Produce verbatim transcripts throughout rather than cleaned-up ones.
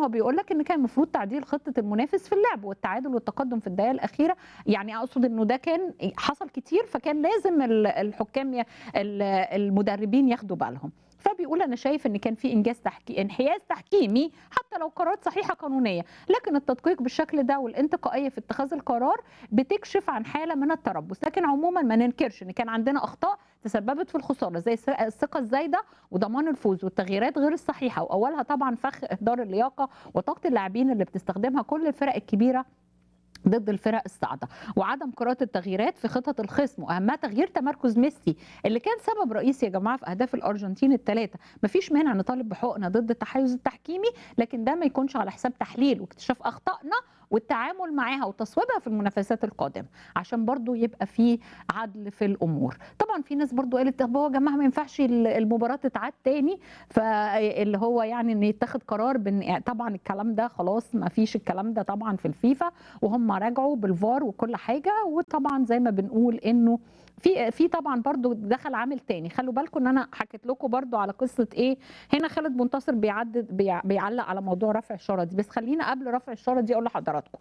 هو بيقول لك إن كان المفروض تعديل خطة المنافس في اللعب والتعادل والتقدم في الدقائق الأخيرة، يعني أقصد إنه ده كان حصل كتير، فكان لازم ال الحكام ي ال المدربين ياخدوا بالهم. فبيقول أنا شايف إن كان في إنجاز تحكي انحياز تحكيمي حتى لو قرارات صحيحة قانونية، لكن التدقيق بالشكل ده والانتقائية في اتخاذ القرار بتكشف عن حالة من التربص، لكن عموما ما ننكرش إن كان عندنا أخطاء تسببت في الخسارة زي الس الثقة الزايدة وضمان الفوز والتغييرات غير الصحيحة، وأولها طبعًا فخ إهدار اللياقة وطاقة اللاعبين اللي بتستخدمها كل الفرق الكبيرة ضد الفرق الصاعدة، وعدم قراءة التغييرات في خطط الخصم، وأهمها تغيير تمركز ميسي اللي كان سبب رئيسي يا جماعة في أهداف الأرجنتين الثلاثة. مفيش مانع نطالب بحقوقنا ضد التحيز التحكيمي، لكن ده ما يكونش على حساب تحليل واكتشاف أخطائنا والتعامل معاها وتصويبها في المنافسات القادمة، عشان برضو يبقى في عدل في الأمور. طبعا في ناس برضو قالت طب هو يا جماعة ما ينفعش المباراة تتعاد تاني، فاللي هو يعني ان يتخذ قرار بان طبعا الكلام ده خلاص ما فيش الكلام ده طبعا في الفيفا، وهم راجعوا بالفار وكل حاجة. وطبعا زي ما بنقول انه في في طبعا برضو دخل عامل تاني، خلوا بالكم ان انا حكيت لكم برضو على قصة ايه هنا. خالد منتصر بيعدد بيع- بيعلق على موضوع رفع الشارة دي، بس خلينا قبل رفع الشارة دي اقول لحضراتكم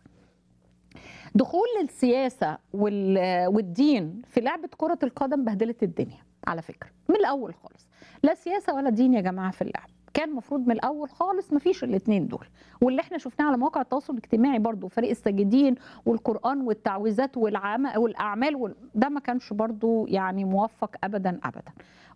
دخول السياسة وال- والدين في لعبة كرة القدم بهدلت الدنيا على فكرة من الأول خالص. لا سياسة ولا دين يا جماعة في اللعب، كان المفروض من الأول خالص مفيش الاتنين دول. واللي احنا شفناه على مواقع التواصل الاجتماعي برضو فريق الساجدين والقرآن والتعويذات والعام- والأعمال وال- ده ما كانش برضو يعني موفق أبدا أبدا.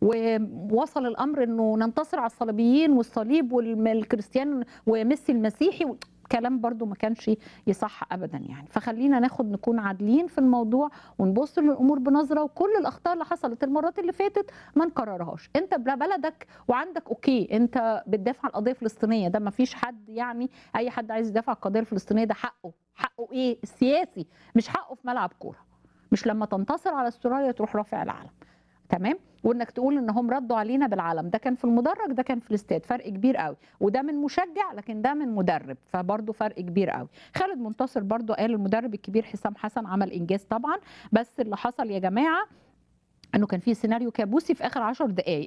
ووصل الأمر أنه ننتصر على الصليبيين والصليب والكريستيان وميسي المسيحي، كلام برضو ما كانش يصح ابدا يعني. فخلينا ناخد نكون عادلين في الموضوع ونبص للامور بنظره، وكل الاخطاء اللي حصلت المرات اللي فاتت ما نكررهاش. انت بلدك وعندك اوكي انت بتدافع عن القضيه الفلسطينيه، ده ما فيش حد يعني اي حد عايز يدافع عن القضيه الفلسطينيه ده حقه، حقه ايه السياسي، مش حقه في ملعب كوره، مش لما تنتصر على استراليا تروح رافع العلم. تمام. وانك تقول ان هم ردوا علينا بالعلم، ده كان في المدرج ده كان في الاستاد، فرق كبير قوي. وده من مشجع لكن ده من مدرب، فبرضه فرق كبير قوي. خالد منتصر برضه قال المدرب الكبير حسام حسن عمل انجاز طبعا، بس اللي حصل يا جماعه انه كان في سيناريو كابوسي في اخر عشر دقائق،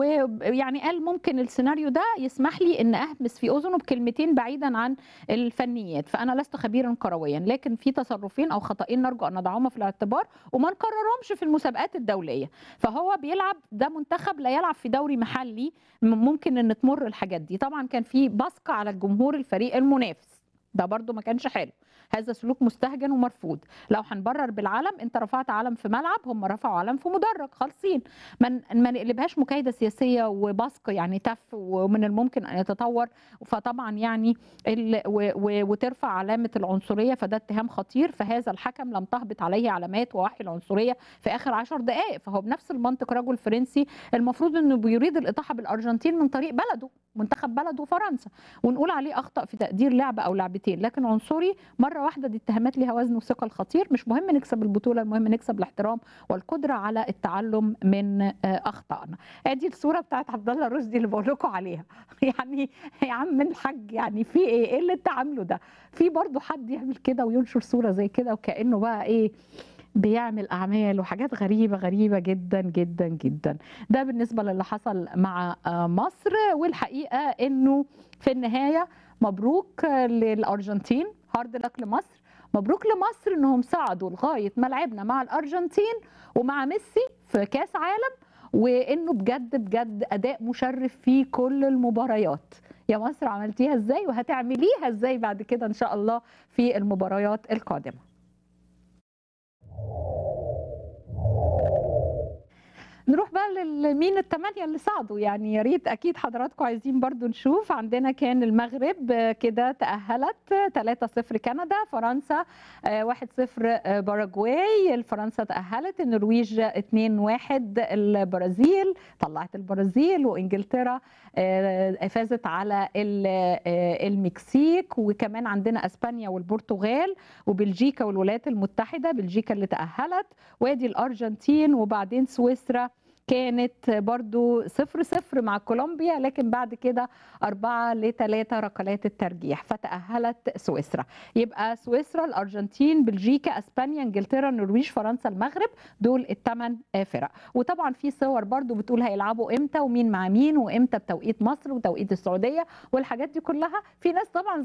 ويعني قال ممكن السيناريو ده يسمح لي ان اهمس في اذنه بكلمتين بعيدا عن الفنيات، فانا لست خبيرا كرويا، لكن في تصرفين او خطأين نرجو ان نضعهما في الاعتبار وما نكررهمش في المسابقات الدوليه. فهو بيلعب ده منتخب لا يلعب في دوري محلي، ممكن ان تمر الحاجات دي. طبعا كان في بصق على الجمهور الفريق المنافس، ده برضو ما كانش حلو، هذا سلوك مستهجن ومرفوض. لو هنبرر بالعلم، انت رفعت علم في ملعب، هم رفعوا علم في مدرج، خالصين. ما ما نقلبهاش مكايده سياسيه وبصق يعني تف، ومن الممكن ان يتطور. فطبعا يعني ال و و وترفع علامه العنصريه، فده اتهام خطير. فهذا الحكم لم تهبط عليه علامات ووحي العنصريه في اخر عشر دقائق، فهو بنفس المنطق رجل فرنسي المفروض انه بيريد الاطاحه بالارجنتين من طريق بلده، منتخب بلده فرنسا، ونقول عليه اخطا في تقدير لعبه او لعبتين، لكن عنصري مره واحده دي اتهامات ليها وزن وثقل خطير. مش مهم نكسب البطوله، المهم نكسب الاحترام والقدره على التعلم من اخطائنا. ادي الصوره بتاعت عبد الله رشدي اللي بقول لكم عليها يعني يا عم الحاج يعني في ايه ايه اللي انت عامله ده؟ في برضه حد يعمل كده وينشر صوره زي كده وكانه بقى ايه بيعمل اعمال وحاجات غريبه غريبه جدا جدا جدا. ده بالنسبه للي حصل مع مصر. والحقيقه انه في النهايه مبروك للارجنتين، هارد لك لمصر، مبروك لمصر انهم صعدوا لغايه ملعبنا مع الارجنتين ومع ميسي في كاس عالم، وانه بجد بجد اداء مشرف في كل المباريات. يا مصر عملتيها ازاي وهتعمليها ازاي بعد كده ان شاء الله في المباريات القادمه. نروح بقى لمين الثمانية اللي صعدوا، يعني يا ريت أكيد حضراتكم عايزين برضو نشوف. عندنا كان المغرب كده تأهلت ثلاثة صفر كندا، فرنسا واحد صفر باراجواي، الفرنسا تأهلت، النرويج اتنين واحد البرازيل طلعت البرازيل، وإنجلترا فازت على المكسيك، وكمان عندنا أسبانيا والبرتغال وبلجيكا والولايات المتحدة، بلجيكا اللي تأهلت، وادي الأرجنتين، وبعدين سويسرا كانت برضو صفر صفر مع كولومبيا، لكن بعد كده أربعة لثلاثة ركلات الترجيح فتأهلت سويسرا. يبقى سويسرا، الأرجنتين، بلجيكا، أسبانيا، إنجلترا، النرويج، فرنسا، المغرب، دول الثمان فرق. وطبعا في صور برضو بتقول هيلعبوا امتى ومين مع مين وامتى بتوقيت مصر وتوقيت السعودية والحاجات دي كلها. في ناس طبعا